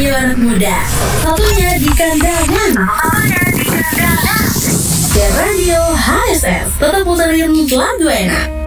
radio anak muda. Satunya di kandangan. Dan radio HSS tetap puterin lagu enak.